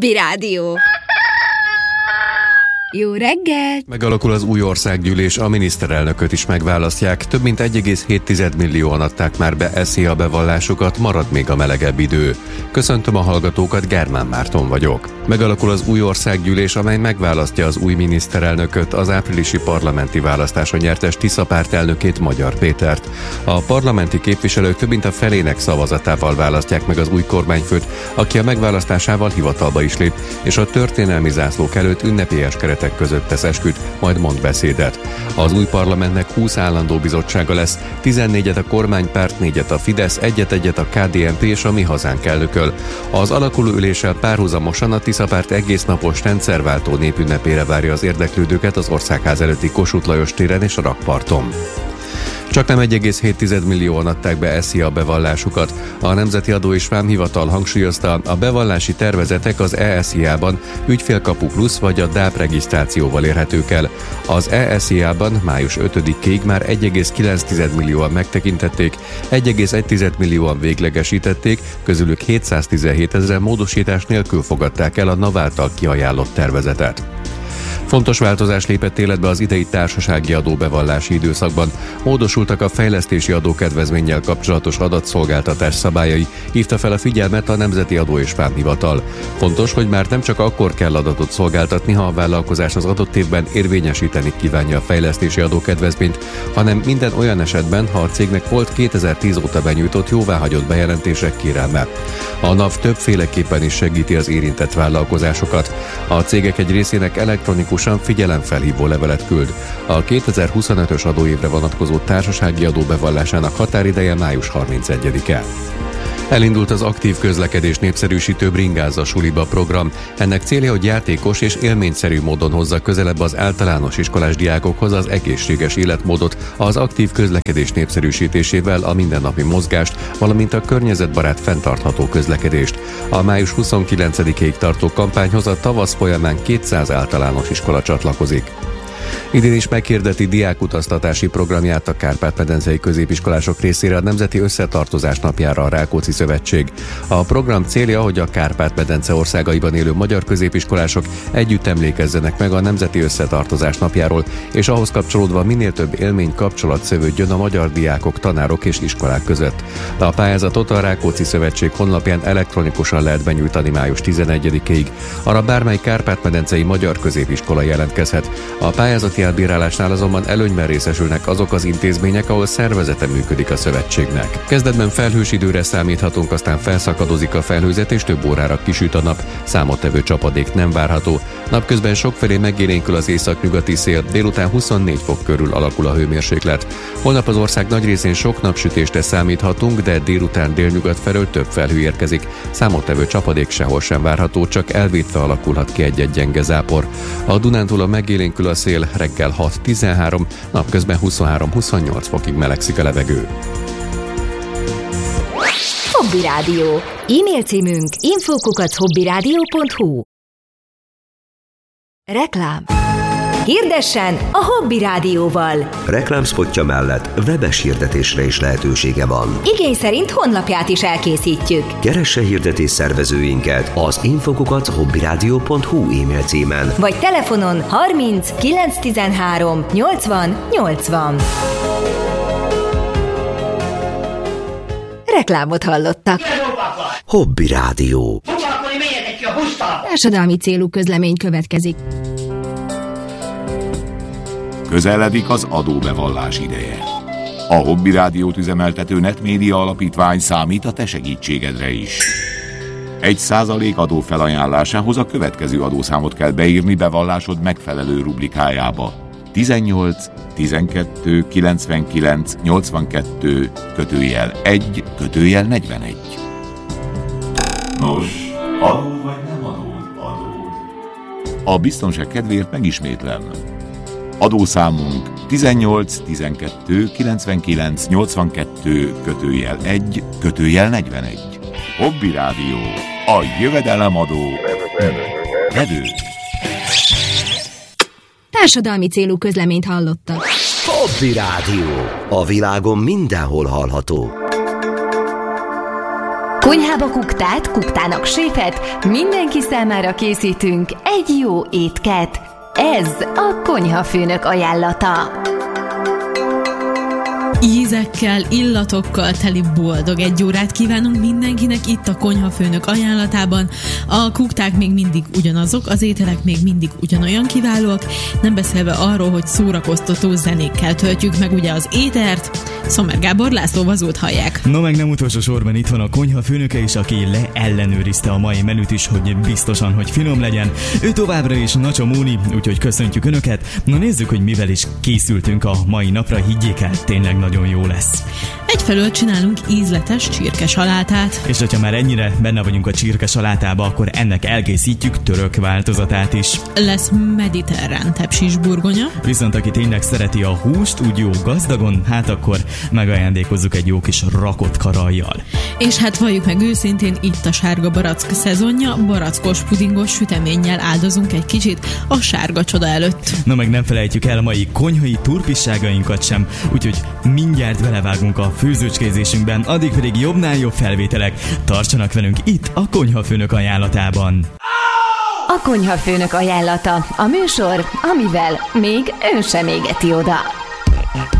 Hobby Rádió. Jó reggelt! Megalakul az új országgyűlés, a miniszterelnököt is megválasztják. Több mint 1,7 millióan adták már be SZIA bevallásukat, marad még a melegebb idő. Köszöntöm a hallgatókat, Germán Márton vagyok. Megalakul az új országgyűlés, amely megválasztja az új miniszterelnököt, az áprilisi parlamenti választáson nyertes Tisza párt elnökét, Magyar Pétert. A parlamenti képviselők több mint a felének szavazatával választják meg az új kormányfőt, aki a megválasztásával hivatalba is lép, és a történelmi zászlók előtt ünnepélyes keretek között tesz esküt, majd mond beszédet. Az új parlamentnek 20 állandó bizottsága lesz, 14-et a kormánypárt, 4-et a Fidesz, 1-et a KDNP és a Mi Hazánk elnököl. Az alakuló üléssel párhuzamosan a Tisza párt egésznapos rendszerváltó népünnepére várja az érdeklődőket az Országház előtti Kossuth Lajos téren és a rakparton. Csaknem 1,7 millióan adták be SZIA bevallásukat. A Nemzeti Adó és Vámhivatal hangsúlyozta, a bevallási tervezetek az eSZIA-ban ügyfélkapu plusz vagy a DÁP regisztrációval érhetők el. Az eSZIA-ban május 5-ig már 1,9 millióan megtekintették, 1,1 millióan véglegesítették, közülük 717 000 módosítás nélkül fogadták el a NAV által kiajánlott tervezetet. Fontos változás lépett életbe az idei társasági adóbevallási időszakban. Módosultak a fejlesztési adókedvezménnyel kapcsolatos adatszolgáltatás szabályai, hívta fel a figyelmet a Nemzeti Adó és Vámhivatal. Fontos, hogy már nem csak akkor kell adatot szolgáltatni, ha a vállalkozás az adott évben érvényesíteni kívánja a fejlesztési adókedvezményt, hanem minden olyan esetben, ha a cégnek volt 2010 óta benyújtott jóváhagyott bejelentések kérelme. A NAV többféleképpen is segíti az érintett vállalkozásokat. A cégek egy részének elektronikusan figyelemfelhívó levelet küld. A 2025-ös adóévre vonatkozó társasági adó bevallásának határideje május 31-e. Elindult az aktív közlekedés népszerűsítő Bringázza suliba program. Ennek célja, hogy játékos és élményszerű módon hozza közelebb az általános iskolás diákokhoz az egészséges életmódot, az aktív közlekedés népszerűsítésével a mindennapi mozgást, valamint a környezetbarát fenntartható közlekedést. A május 29-ig tartó kampányhoz a tavasz folyamán 200 általános iskola csatlakozik. Idén is meghirdeti diákutaztatási programját a kárpát-medencei középiskolások részére a Nemzeti Összetartozás napjára a Rákóczi Szövetség. A program célja, hogy a Kárpát-medence országaiban élő magyar középiskolások együtt emlékezzenek meg a Nemzeti Összetartozás napjáról, és ahhoz kapcsolódva minél több élmény kapcsolat szövődjön a magyar diákok, tanárok és iskolák között. A pályázatot a Rákóczi Szövetség honlapján elektronikusan lehet benyújtani május 11-ig. Arra bármely kárpát-medencei magyar középiskola jelentkezhet. A pályázati elbírálásnál azonban előnyben részesülnek azok az intézmények, ahol szervezete működik a szövetségnek. Kezdetben felhős időre számíthatunk, aztán felszakadozik a felhőzet és több órára kisüt a nap, számottevő csapadék nem várható. Napközben sokfelé megélénkül az északnyugati szél, délután 24 fok körül alakul a hőmérséklet. Holnap az ország nagy részén sok napsütésre számíthatunk, de délután délnyugat felől több felhő érkezik. Számottevő csapadék sehol sem várható, csak elvétve alakulhat ki egy-egy gyenge zápor. A Dunántúlon megélénkül a szél, reggel 6-13, napközben 23-28 fokig melegszik a levegő. Hobby Rádió. E-mail címünk info@hobbyradio.hu. Reklám. Hirdessen a Hobby Rádióval. Reklámspotja mellett webes hirdetésre is lehetősége van. Igény szerint honlapját is elkészítjük. Keresse hirdetés szervezőinket az info@hobbyradio.hu e-mail címen, vagy telefonon 30 913 80 80. Reklámot hallottak. Hobby Rádió. Társadalmi célú közlemény következik. Közeledik az adóbevallás ideje. A Hobby Rádiót üzemeltető Netmédia Alapítvány számít a te segítségedre is. 1% adó felajánlásához a következő adószámot kell beírni bevallásod megfelelő rubrikájába. 18 12 99 82 /1 /41. Nos, adó vagy nem adód? A biztonság kedvéért megismétlem. Adószámunk 18 12 99 82 /1 /41. Hobby Rádió, a jövedelemadó kedő. Társadalmi célú közleményt hallottak. Hobby Rádió. A világon mindenhol hallható. Konyhába kuktát, kuktának séfet, mindenki számára készítünk egy jó étket. Ez a Konyhafőnök ajánlata. Ízekkel, illatokkal teli boldog egy órát kívánunk mindenkinek itt a Konyhafőnök ajánlatában. A kukták még mindig ugyanazok, az ételek még mindig ugyanolyan kiválóak, nem beszélve arról, hogy szórakoztató zenékkel töltjük meg ugye az étert. Szomer Gábor, László Vazult hallják. No meg nem utolsó sorban itt van a konyhafőnöke is, aki leellenőrizte a mai menüt is, hogy biztosan, hogy finom legyen. Ő továbbra is Nacsa Móni, úgyhogy köszöntjük Önöket. Na nézzük, hogy mivel is készültünk a mai napra, higgyék el, tényleg nagyon jó lesz. Egyfelől csinálunk ízletes csirkesalátát. És hogyha már ennyire benne vagyunk a csirkesalátába, akkor ennek elkészítjük török változatát is. Lesz mediterrán tepsis burgonya. Viszont aki tényleg szereti a húst, úgy jó gazdagon, hát akkor megajándékozzuk egy jó kis rakott karajjal. És hát valljuk meg őszintén, itt a sárga barack szezonja, barackos pudingos süteménnyel áldozunk egy kicsit a sárga csoda előtt. Na meg nem felejtjük el a mai konyhai turpisságainkat sem, úgyhogy mindjárt belevágunk a főzőcskézésünkben, addig pedig jobbnál jobb felvételek. Tartsanak velünk itt a Konyhafőnök ajánlatában. A Konyhafőnök ajánlata, a műsor, amivel még ön sem égeti oda.